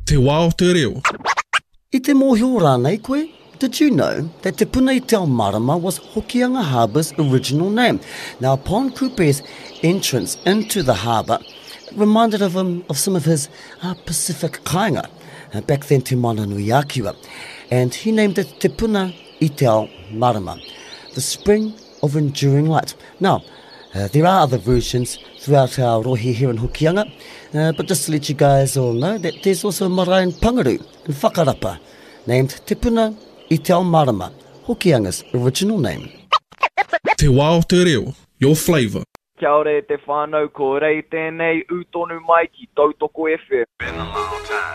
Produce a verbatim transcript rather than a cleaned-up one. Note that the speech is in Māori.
Te wā o te reo. I te mōhio rānei koe, did you know that Te Puna i te ao Marama was Hokianga Harbour's original name? Now, upon Kupe's entrance into the harbour, it reminded of him of some of his uh, Pacific kāinga, uh, back then to Mananui-a-Kiwa, and he named it Te Puna i te ao Marama, the spring of enduring light. Now, uh, there are other versions throughout our rohi here in Hokianga, uh, but just to let you guys all know that there's also a marae in Pangaru, in Whakarapa, named Te Puna i te ao Marama, Hokianga's original name. Te wā o te reo, your flavour. Kia ora e te whānau, ko rei tēnei utonu mai ki Tautoko F M.